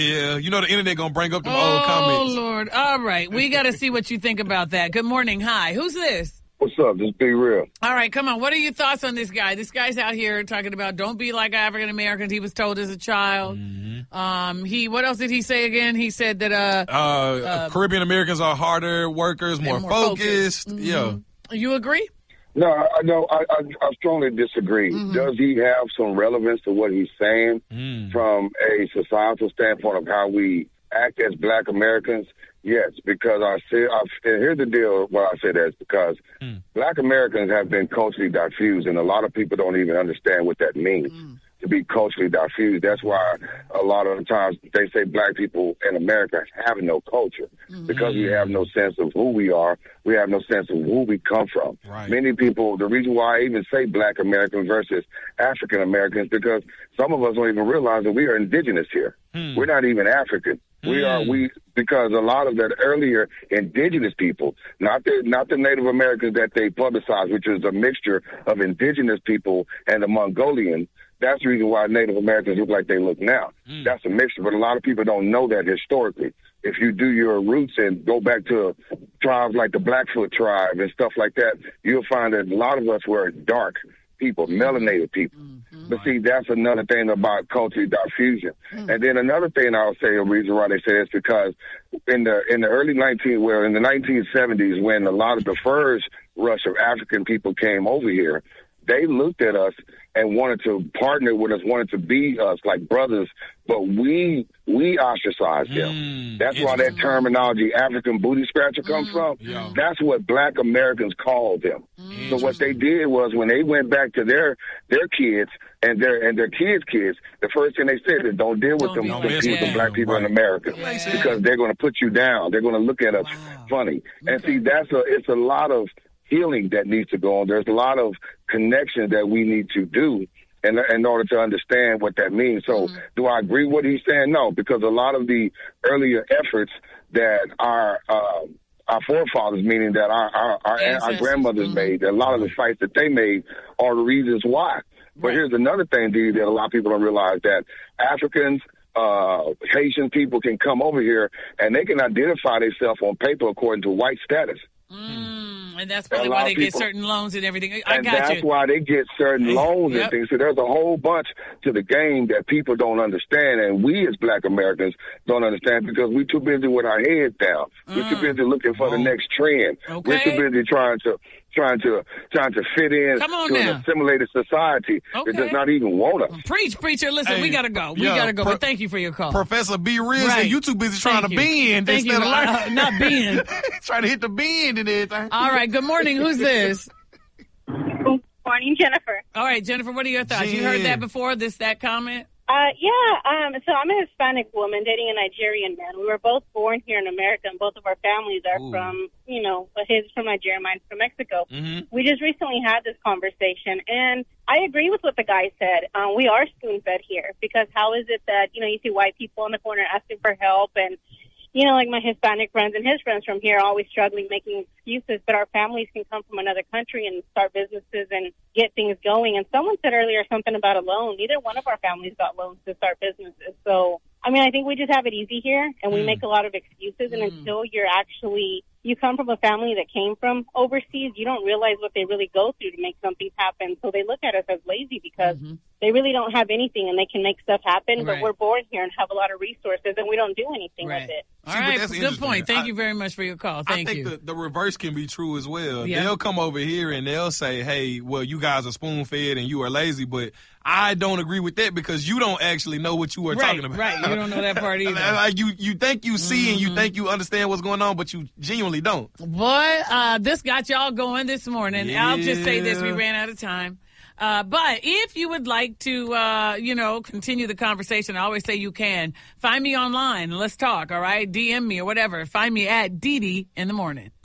Yeah, you know the internet gonna bring up them old comments. Oh, Lord. All right. We got to see what you think about that. Good morning. Hi. Who's this? What's up? Just be real. All right, come on. What are your thoughts on this guy? This guy's out here talking about don't be like African Americans. He was told as a child. What else did he say again? He said that Caribbean Americans are harder workers, more focused. Yeah. You agree? No, I strongly disagree. Does he have some relevance to what he's saying from a societal standpoint of how we act as Black Americans? Yes, because here's the deal. Why I say that is because Black Americans have been culturally diffused, and a lot of people don't even understand what that means. To be culturally diffused. That's why a lot of the times they say Black people in America have no culture because we have no sense of who we are. We have no sense of who we come from. Right. Many people, the reason why I even say Black Americans versus African Americans, because some of us don't even realize that we are indigenous here. We're not even African. Because a lot of that earlier indigenous people, not the Native Americans that they publicized, which is a mixture of indigenous people and the Mongolian. That's the reason why Native Americans look like they look now. That's a mixture, but a lot of people don't know that historically. If you do your roots and go back to tribes like the Blackfoot tribe and stuff like that, you'll find that a lot of us were dark people, melanated people. But see, that's another thing about cultural diffusion. And then another thing I'll say, a reason why they say it's because in the early 1970s, when a lot of the first rush of African people came over here, they looked at us and wanted to partner with us, wanted to be us like brothers, but we ostracized them. That's why that terminology, African booty scratcher, comes from. Yeah. That's what Black Americans called them. So what they did was when they went back to their kids and their kids' kids, the first thing they said is don't deal with them Black people in America because they're going to put you down. They're going to look at us funny. And see, it's a lot of healing that needs to go on. There's a lot of connections that we need to do in order to understand what that means. So do I agree with what he's saying? No, because a lot of the earlier efforts that our forefathers, meaning that our grandmothers made, a lot of the fights that they made are the reasons why. But here's another thing, D, that a lot of people don't realize, that Africans, Haitian people can come over here and they can identify themselves on paper according to white status. And that's probably why they get certain loans and everything. That's why they get certain loans and things. So there's a whole bunch to the game that people don't understand, and we as Black Americans don't understand because we're too busy with our heads down. We're too busy looking for the next trend. We're too busy trying to fit in to an assimilated society that does not even want us. Preach, preacher. Listen, we got to go. We got to go. But thank you for your call. Professor B. Rizzo, you too busy trying to bend instead of learning. Not bend. Trying to hit the bend and everything. All right. Good morning. Who's this? Good morning, Jennifer. All right, Jennifer, what are your thoughts? You heard that before, that comment? So I'm a Hispanic woman dating a Nigerian man. We were both born here in America, and both of our families are from, his from Nigeria, mine's from Mexico. We just recently had this conversation, and I agree with what the guy said. We are spoon-fed here, because how is it that, you see white people in the corner asking for help, and like my Hispanic friends and his friends from here are always struggling, making excuses, but our families can come from another country and start businesses and get things going. And someone said earlier something about a loan. Neither one of our families got loans to start businesses. So, I think we just have it easy here, and we make a lot of excuses, and until you come from a family that came from overseas, you don't realize what they really go through to make something happen. So they look at us as lazy because they really don't have anything and they can make stuff happen, but we're born here and have a lot of resources and we don't do anything with it. All right, good point. Thank you very much for your call. I think the reverse can be true as well. Yeah. They'll come over here and they'll say, hey, well, you guys are spoon-fed and you are lazy, but I don't agree with that because you don't actually know what you are talking about. Right, you don't know that part either. Like you think you see and you think you understand what's going on, but you genuinely don't. Boy, this got y'all going this morning. Yeah. I'll just say this, we ran out of time. But if you would like to, continue the conversation, I always say you can. Find me online. Let's talk, all right? DM me or whatever. Find me at DD in the morning.